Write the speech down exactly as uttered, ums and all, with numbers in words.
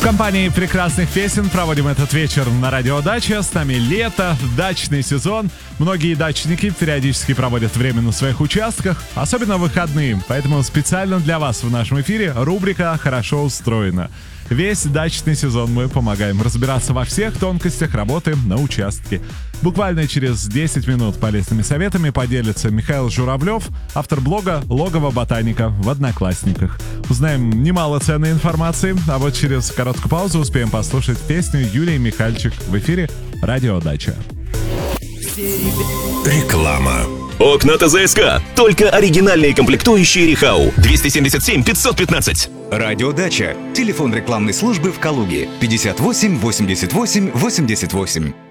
компании прекрасных песен проводим этот вечер на Радио Дача. С нами лето, дачный сезон. Многие дачники периодически проводят время на своих участках, особенно в выходные. Поэтому специально для вас в нашем эфире рубрика «Хорошо устроена». Весь дачный сезон мы помогаем разбираться во всех тонкостях работы на участке. Буквально через десять минут полезными советами поделится Михаил Журавлев, автор блога «Логово ботаника» в Одноклассниках. Узнаем немало ценной информации, а вот через короткую паузу успеем послушать песню Юлии Михальчик в эфире «Радио Дача». Реклама. Окна ТЗСК. Только оригинальные комплектующие Рихау. двести семьдесят семь пятьсот пятнадцать. Радио Дача. Телефон рекламной службы в Калуге. пятьдесят восемь восемьдесят восемь восемьдесят восемь.